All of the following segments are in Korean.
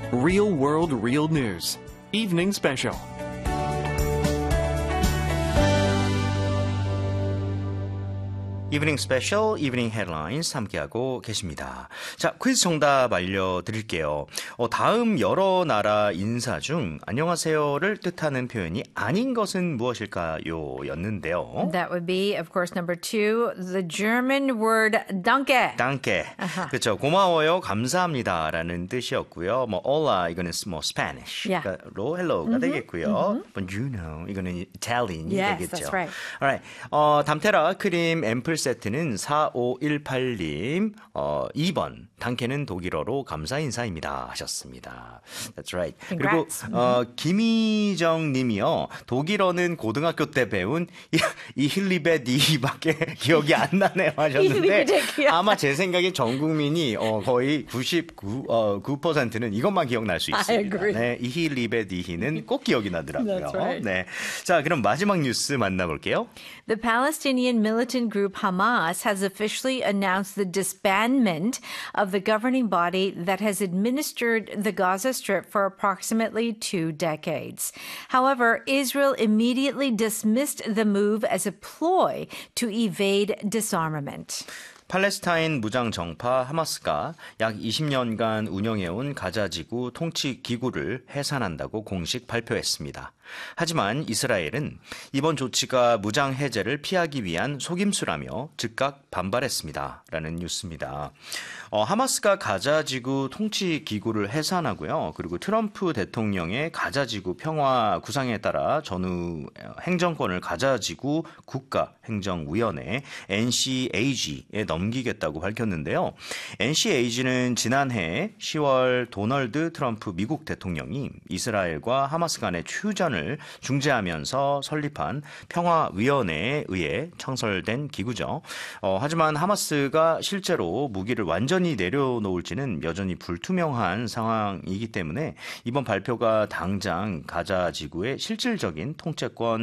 Real World Real News Evening Special. 이브닝 스페셜, 이브닝 헤드라인스 함께하고 계십니다. 자, 퀴즈 정답 알려드릴게요. 다음 여러 나라 인사 중 안녕하세요를 뜻하는 표현이 아닌 것은 무엇일까요? 였는데요. That would be, of course, number 2, the German word danke. danke. 그렇죠. 고마워요, 감사합니다 라는 뜻이었고요. hola 이거는 Spanish. Yeah. 로 hello가 되겠고요. buongiorno 이거는 Italian이 Yes, 되겠죠. that's right. Alright. 담테라 크림 앰플 세트는 4518님 2번 단케는 독일어로 감사 인사입니다 하셨습니다. That's right. Congrats. 그리고 김희정 님이요. 독일어는 고등학교 때 배운 이힐리베 니밖에 기억이 안 나네요 하셨는데 아마 제 생각에 전 국민이 거의 99%는 이것만 기억날 수 있습니다. 네, 이힐리베 니히는 꼭 기억이 나더라고요. That's right. 네. 자, 그럼 마지막 뉴스 만나볼게요. The Palestinian militant group Hamas has officially announced the disbandment of the governing body that has administered the Gaza Strip for approximately 2 decades. However, Israel immediately dismissed the move as a ploy to evade disarmament. 팔레스타인 무장 정파 하마스가 약 20년간 운영해온 가자지구 통치 기구를 해산한다고 공식 발표했습니다. 하지만 이스라엘은 이번 조치가 무장 해제를 피하기 위한 속임수라며 즉각 반발했습니다. 라는 뉴스입니다. 하마스가 가자지구 통치 기구를 해산하고요. 그리고 트럼프 대통령의 가자지구 평화 구상에 따라 전후 행정권을 가자지구 국가행정위원회 NCAG에 넘기겠다고 밝혔는데요. NCAG는 지난해 10월 도널드 트럼프 미국 대통령이 이스라엘과 하마스 간의 휴전을 중재하면서 설립한 평화위원회에 의해 창설된 기구죠. 하지만 하마스가 실제로 무기를 완전히 내려놓을지는 여전히 불투명한 상황이기 때문에 이번 발표가 당장 가자 지구의 실질적인 통제권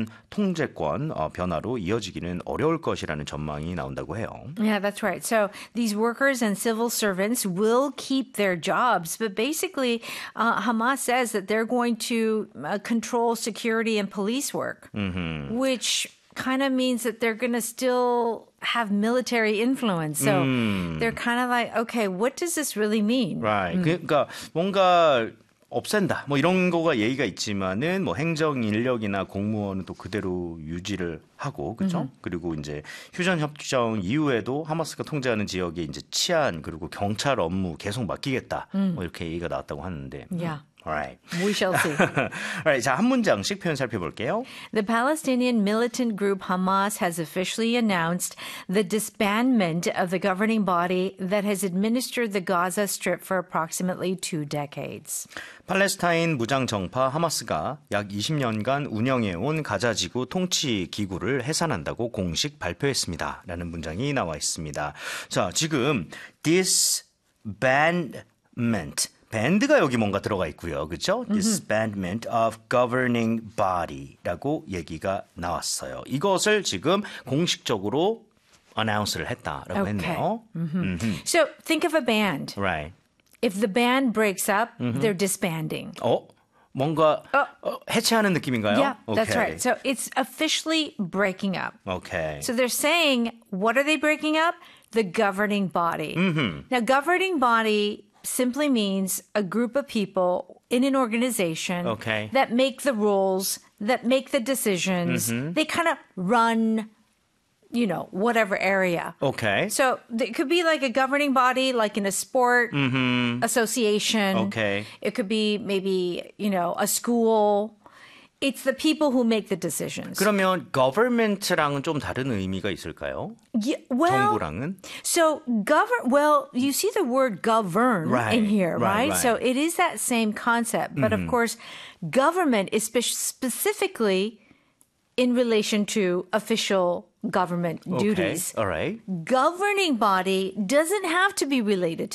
변화로 이어지기는 어려울 것이라는 전망이 나온다고 해요. Yeah, that's right. So these workers and civil servants will keep their jobs, but basically Hamas says that they're going to control security and police work, which kind of means that they're going to still have military influence. So they're kind of like, okay, what does this really mean? Right. 그러니까 뭔가 없앤다. 이런 거가 예의가 있지만은 행정 인력이나 공무원은 또 그대로 유지를 하고 그렇죠? 그리고 이제 휴전 협정 이후에도 하마스가 통제하는 지역에 이제 치안 그리고 경찰 업무 계속 맡기겠다. 이렇게 얘기가 나왔다고 하는데. Yeah. Alright. We shall see. Alright. 자, 한 문장씩 표현 살펴볼게요. The Palestinian militant group Hamas has officially announced the disbandment of the governing body that has administered the Gaza Strip for approximately 2 decades. 팔레스타인 무장 정파 하마스가 약 20년간 운영해온 가자지구 통치 기구를 해산한다고 공식 발표했습니다. 라는 문장이 나와 있습니다. 자, 지금 disbandment 밴드가 여기 뭔가 들어가 있고요. 그렇죠? Disbandment of governing body라고 얘기가 나왔어요. 이것을 지금 공식적으로 announce를 했다라고 했네요. So think of a band. Right. If the band breaks up, they're disbanding. 뭔가 해체하는 느낌인가요? Yeah, that's Okay. right. So it's officially breaking up. Okay. So they're saying, what are they breaking up? The governing body. Now, governing body simply means a group of people in an organization that make the rules, that make the decisions. They kind of run, whatever area. Okay. So it could be like a governing body, like in a sport association. Okay. It could be maybe, a school. It's the people who make the decisions. 그러면 government랑은 좀 다른 의미가 있을까요? Yeah, well, 정부랑은? So you see the word govern in here, right? So it is that same concept. But of course, government is specifically in relation to official government duties. All right. Governing body doesn't have to be related